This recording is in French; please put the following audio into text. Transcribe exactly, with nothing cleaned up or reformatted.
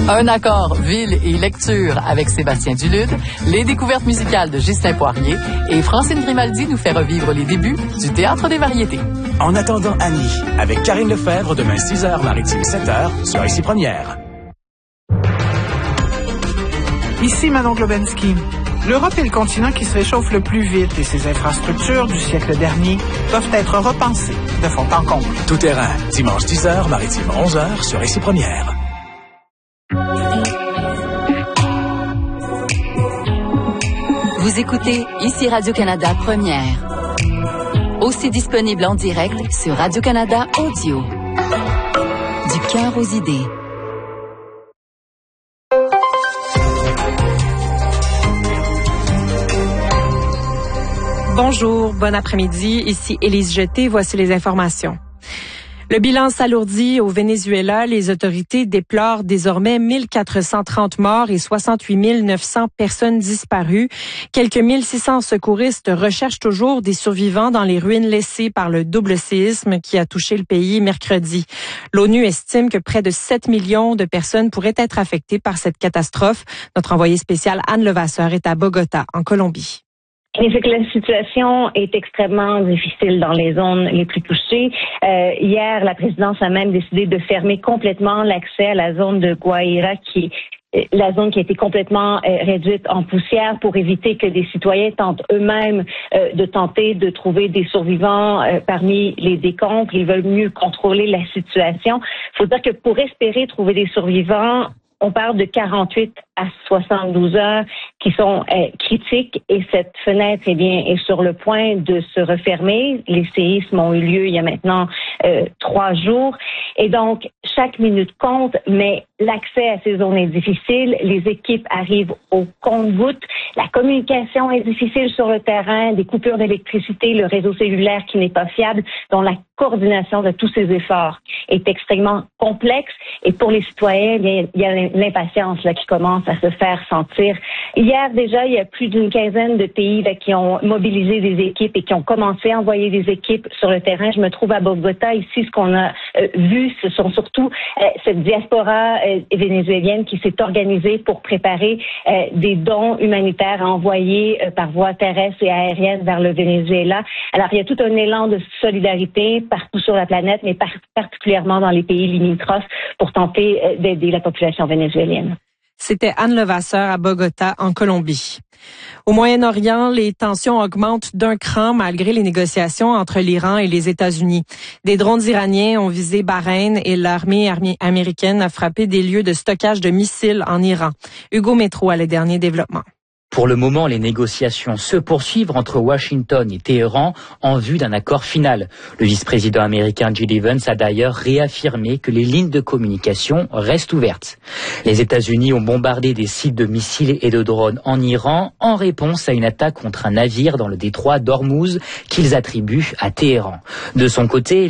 Un accord, ville et lecture avec Sébastien Duluth, les découvertes musicales de Ghislain Poirier et Francine Grimaldi nous fait revivre les débuts du Théâtre des variétés. En attendant Annie, avec Karine Lefebvre, demain six heures, Maritime sept heures, sur Ici Première. Ici Manon Globensky. L'Europe est le continent qui se réchauffe le plus vite et ses infrastructures du siècle dernier doivent être repensées de fond en comble. Tout terrain, dimanche dix heures, Maritime onze heures, sur Ici Première. Vous écoutez Ici Radio-Canada Première. Aussi disponible en direct sur Radio-Canada Audio. Du cœur aux idées. Bonjour, bon après-midi. Ici Élise Jeté. Voici les informations. Le bilan s'alourdit au Venezuela. Les autorités déplorent désormais mille quatre cent trente morts et soixante-huit mille neuf cents personnes disparues. Quelques mille six cents secouristes recherchent toujours des survivants dans les ruines laissées par le double séisme qui a touché le pays mercredi. L'ONU estime que près de sept millions de personnes pourraient être affectées par cette catastrophe. Notre envoyée spéciale Anne Levasseur est à Bogota, en Colombie. Et c'est que la situation est extrêmement difficile dans les zones les plus touchées. Euh, hier, la présidence a même décidé de fermer complètement l'accès à la zone de Guaira, qui est la zone qui a été complètement euh, réduite en poussière pour éviter que des citoyens tentent eux-mêmes euh, de tenter de trouver des survivants euh, parmi les décombres. Ils veulent mieux contrôler la situation. Il faut dire que pour espérer trouver des survivants, on parle de quarante-huit à soixante-douze heures qui sont euh, critiques et cette fenêtre eh bien, est sur le point de se refermer. Les séismes ont eu lieu il y a maintenant euh, trois jours et donc chaque minute compte, mais l'accès à ces zones est difficile. Les équipes arrivent au compte-gouttes. La communication est difficile sur le terrain, des coupures d'électricité, le réseau cellulaire qui n'est pas fiable, dont la coordination de tous ces efforts est extrêmement complexe. Et pour les citoyens, bien, il y a l'impatience là, qui commence à se faire sentir. Hier, déjà, il y a plus d'une quinzaine de pays là, qui ont mobilisé des équipes et qui ont commencé à envoyer des équipes sur le terrain. Je me trouve à Bogota. Ici, ce qu'on a euh, vu, ce sont surtout euh, cette diaspora euh, vénézuélienne qui s'est organisée pour préparer euh, des dons humanitaires à envoyer euh, par voie terrestre et aérienne vers le Venezuela. Alors, il y a tout un élan de solidarité partout sur la planète, mais par- particulièrement dans les pays limitrophes pour tenter euh, d'aider la population vénézuélienne. C'était Anne Levasseur à Bogota, en Colombie. Au Moyen-Orient, les tensions augmentent d'un cran malgré les négociations entre l'Iran et les États-Unis. Des drones iraniens ont visé Bahreïn et l'armée américaine a frappé des lieux de stockage de missiles en Iran. Hugo Métro a les derniers développements. Pour le moment, les négociations se poursuivent entre Washington et Téhéran en vue d'un accord final. Le vice-président américain J D Vance a d'ailleurs réaffirmé que les lignes de communication restent ouvertes. Les États-Unis ont bombardé des sites de missiles et de drones en Iran en réponse à une attaque contre un navire dans le détroit d'Ormuz qu'ils attribuent à Téhéran. De son côté,